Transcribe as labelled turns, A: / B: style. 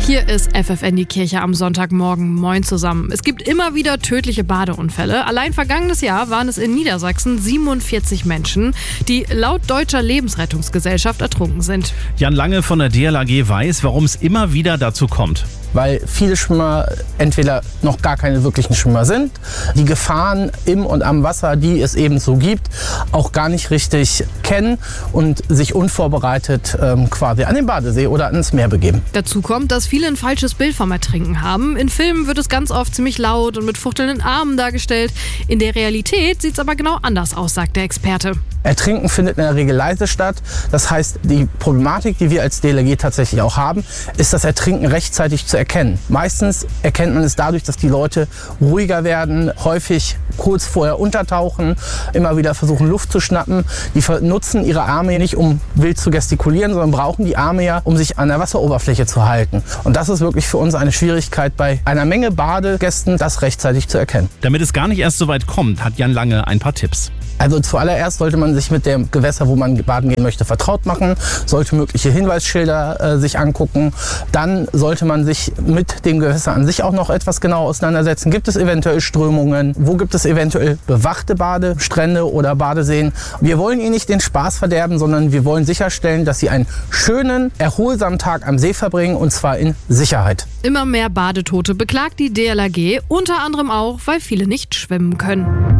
A: Hier ist FFN die Kirche am Sonntagmorgen. Moin zusammen. Es gibt immer wieder tödliche Badeunfälle. Allein vergangenes Jahr waren es in Niedersachsen 47 Menschen, die laut Deutscher Lebensrettungsgesellschaft ertrunken sind.
B: Jan Lange von der DLRG weiß, warum es immer wieder dazu kommt.
C: Weil viele Schwimmer entweder noch gar keine wirklichen Schwimmer sind, die Gefahren im und am Wasser, die es eben so gibt, auch gar nicht richtig kennen und sich unvorbereitet quasi an den Badesee oder ans Meer begeben.
A: Dazu kommt, dass viele ein falsches Bild vom Ertrinken haben. In Filmen wird es ganz oft ziemlich laut und mit fuchtelnden Armen dargestellt. In der Realität sieht es aber genau anders aus, sagt der Experte.
C: Ertrinken findet in der Regel leise statt. Das heißt, die Problematik, die wir als DLRG tatsächlich auch haben, ist das Ertrinken rechtzeitig zu erkennen. Meistens erkennt man es dadurch, dass die Leute ruhiger werden, häufig kurz vorher untertauchen, immer wieder versuchen Luft zu schnappen. Die nutzen ihre Arme nicht, um wild zu gestikulieren, sondern brauchen die Arme ja, um sich an der Wasseroberfläche zu halten. Und das ist wirklich für uns eine Schwierigkeit, bei einer Menge Badegästen das rechtzeitig zu erkennen.
B: Damit es gar nicht erst so weit kommt, hat Jan Lange ein paar Tipps.
C: Also zuallererst sollte man sich mit dem Gewässer, wo man baden gehen möchte, vertraut machen, sollte mögliche Hinweisschilder sich angucken. Dann sollte man sich mit dem Gewässer an sich auch noch etwas genauer auseinandersetzen. Gibt es eventuell Strömungen? Wo gibt es eventuell bewachte Badestrände oder Badeseen? Wir wollen Ihnen nicht den Spaß verderben, sondern wir wollen sicherstellen, dass Sie einen schönen, erholsamen Tag am See verbringen, und zwar in Sicherheit.
A: Immer mehr Badetote beklagt die DLRG, unter anderem auch, weil viele nicht schwimmen können.